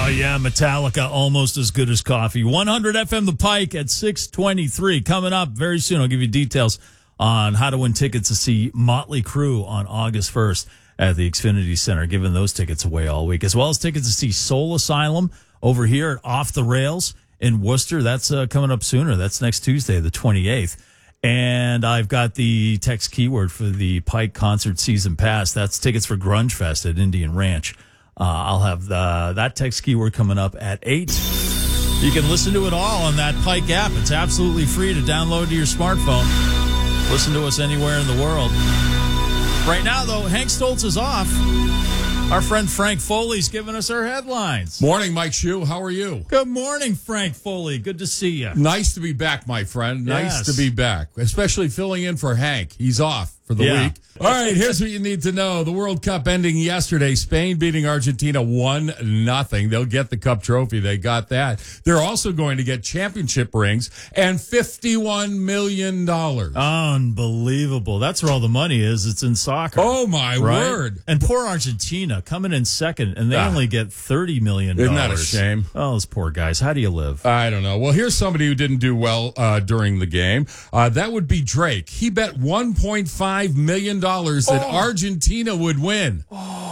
yeah, Metallica, almost as good as coffee. 100 FM The Pike at 6:23. Coming up very soon, I'll give you details on how to win tickets to see Motley Crue on August 1st at the Xfinity Center, giving those tickets away all week, as well as tickets to see Soul Asylum over here at Off the Rails in Worcester. That's coming up sooner. That's next Tuesday, the 28th. And I've got the text keyword for the Pike Concert Season Pass. That's tickets for Grunge Fest at Indian Ranch. I'll have that text keyword coming up at 8. You can listen to it all on that Pike app. It's absolutely free to download to your smartphone. Listen to us anywhere in the world. Right now, though, Hank Stoltz is off. Our friend Frank Foley's giving us our headlines. Morning, Mike Shue. How are you? Good morning, Frank Foley. Good to see you. Nice to be back, my friend. Nice to be back, especially filling in for Hank. He's off for the week. All right, here's what you need to know. The World Cup ending yesterday. Spain beating Argentina 1-0. They'll get the cup trophy. They got that. They're also going to get championship rings and $51 million. Unbelievable. That's where all the money is. It's in soccer. Oh, my word. And poor Argentina coming in second, and they only get $30 million. Isn't that a shame? Oh, those poor guys. How do you live? I don't know. Well, here's somebody who didn't do well during the game. That would be Drake. He bet $1.5 million that Argentina would win.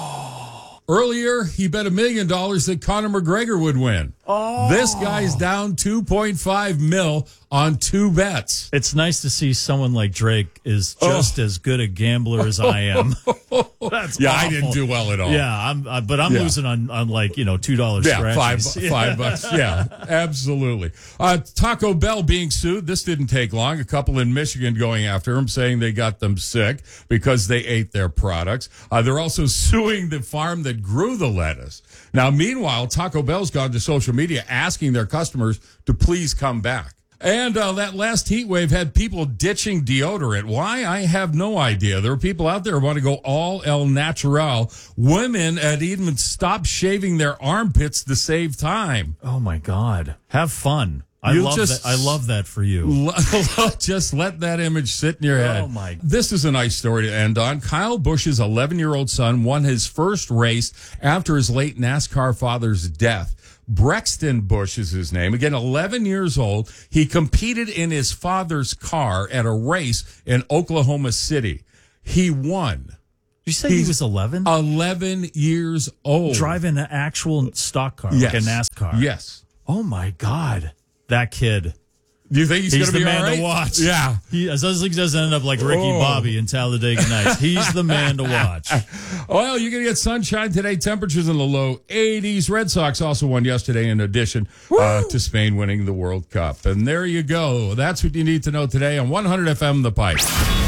Earlier, he bet $1 million that Conor McGregor would win. This guy's down $2.5 million on 2 bets. It's nice to see someone like Drake is just as good a gambler as I am. That's awful. I didn't do well at all. Yeah, I'm losing on like, $2 scratches. $5. Yeah, absolutely. Taco Bell being sued. This didn't take long. A couple in Michigan going after him, saying they got them sick because they ate their products. They're also suing the farm that grew the lettuce. Now, meanwhile, Taco Bell's gone to social media asking their customers to please come back. And that last heat wave had people ditching deodorant. Why? I have no idea. There are people out there who want to go all el natural. Women had even stopped shaving their armpits to save time. Oh, my God. Have fun. I love that for you. Just let that image sit in your head. Oh, my. This is a nice story to end on. Kyle Busch's 11-year-old son won his first race after his late NASCAR father's death. Brexton Busch is his name. Again, 11 years old. He competed in his father's car at a race in Oklahoma City. He won. Did you say he was 11? 11 years old. Driving an actual stock car, yes. like a NASCAR. Yes. Oh, my God. That kid. Do you think he's going to be the man all right? to watch? Yeah. As long as he doesn't end up like Ricky Bobby in Talladega Nights. He's the man to watch. Well, you're going to get sunshine today. Temperatures in the low 80s. Red Sox also won yesterday in addition to Spain winning the World Cup. And there you go. That's what you need to know today on 100 FM The Pike.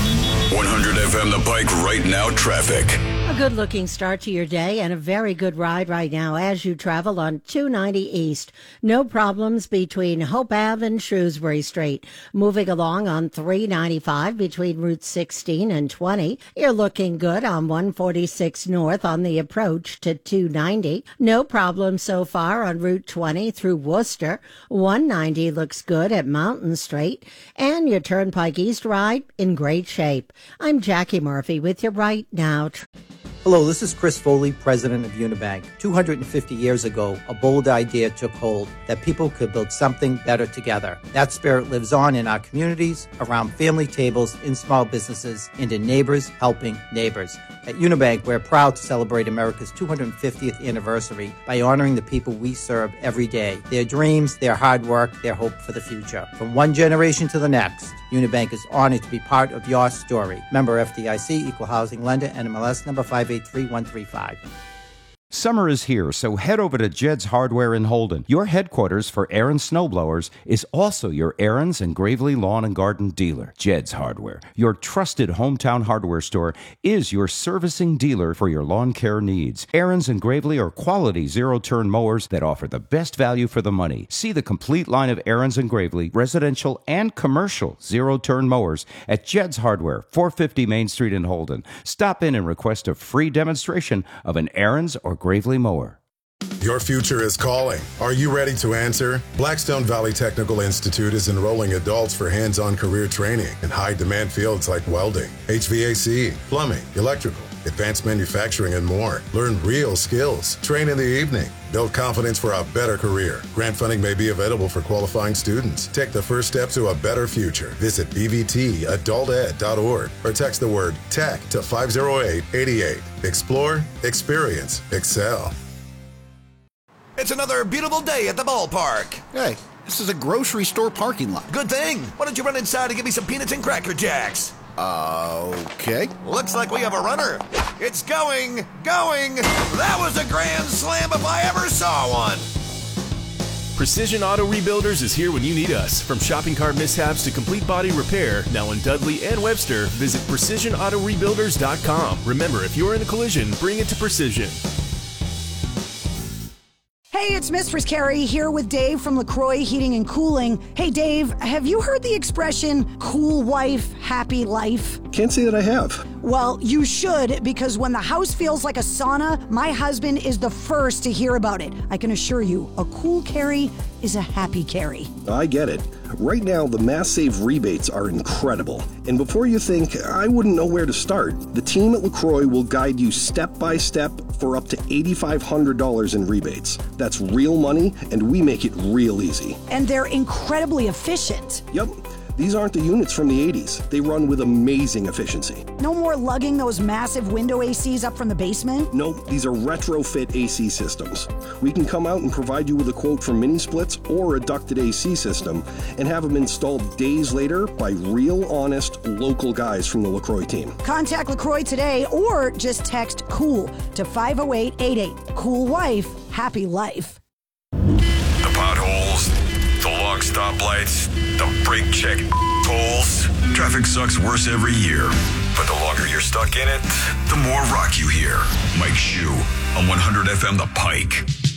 100 FM The Pike right now traffic. A good-looking start to your day and a very good ride right now as you travel on 290 East. No problems between Hope Ave and Shrewsbury Street. Moving along on 395 between Route 16 and 20. You're looking good on 146 North on the approach to 290. No problems so far on Route 20 through Worcester. 190 looks good at Mountain Street. And your Turnpike East ride in great shape. I'm Jackie Murphy with you right now. Hello, this is Chris Foley, president of Unibank. 250 years ago, a bold idea took hold that people could build something better together. That spirit lives on in our communities, around family tables, in small businesses, and in neighbors helping neighbors. At Unibank, we're proud to celebrate America's 250th anniversary by honoring the people we serve every day, their dreams, their hard work, their hope for the future. From one generation to the next, Unibank is honored to be part of your story. Member FDIC, Equal Housing Lender, NMLS number 583135. Summer is here, so head over to Jed's Hardware in Holden. Your headquarters for Aaron's snowblowers is also your Aaron's and Gravely Lawn and Garden dealer. Jed's Hardware, your trusted hometown hardware store, is your servicing dealer for your lawn care needs. Aaron's and Gravely are quality zero-turn mowers that offer the best value for the money. See the complete line of Aaron's and Gravely residential and commercial zero-turn mowers at Jed's Hardware, 450 Main Street in Holden. Stop in and request a free demonstration of an Aaron's or Gravely mower. Your future is calling. Are you ready to answer? Blackstone Valley Technical Institute is enrolling adults for hands-on career training in high-demand fields like welding, HVAC, plumbing, electrical, advanced manufacturing, and more. Learn real skills. Train in the evening. Build confidence for a better career. Grant funding may be available for qualifying students. Take the first step to a better future. Visit bvtadulted.org or text the word TECH to 50888. Explore, experience, excel. It's another beautiful day at the ballpark. Hey, this is a grocery store parking lot. Good thing. Why don't you run inside and give me some peanuts and Cracker Jacks? Okay. Looks like we have a runner. It's going. That was a grand slam if I ever saw one. Precision Auto Rebuilders is here when you need us. From shopping cart mishaps to complete body repair, now in Dudley and Webster, visit PrecisionAutoRebuilders.com. Remember, if you're in a collision, bring it to Precision. Hey, it's Mistress Carrie here with Dave from LaCroix Heating and Cooling. Hey, Dave, have you heard the expression, cool wife, happy life? Can't say that I have. Well, you should, because when the house feels like a sauna, my husband is the first to hear about it. I can assure you, a cool Carrie is a happy Carrie. I get it. Right now, the Mass Save rebates are incredible. And before you think, I wouldn't know where to start, the team at LaCroix will guide you step by step for up to $8,500 in rebates. That's real money, and we make it real easy. And they're incredibly efficient. Yep. These aren't the units from the 80s. They run with amazing efficiency. No more lugging those massive window ACs up from the basement? Nope, these are retrofit AC systems. We can come out and provide you with a quote for mini splits or a ducted AC system and have them installed days later by real, honest, local guys from the LaCroix team. Contact LaCroix today or just text COOL to 50888. Cool wife, happy life. The potholes, the long stoplights, the brake check tolls. Traffic sucks worse every year. But the longer you're stuck in it, the more rock you hear. Mike Shue on 100 FM The Pike.